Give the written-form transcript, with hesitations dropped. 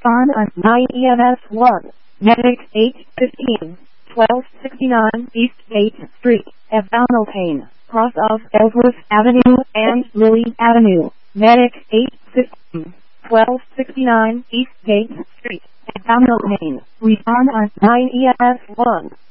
Respond on 9 EMS 1. Medic 815, 1269 East 8th Street, abdominal pain, cross of Ellsworth Avenue and Lily Avenue. Medic 815, 1269 East 8th Street, abdominal pain. Respond on 9 EMS 1.